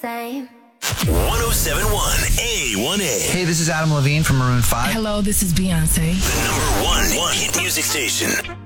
Same. 1071 A1A. Hey, this is Adam Levine from Maroon 5. Hello, this is Beyonce. The number one hit music station.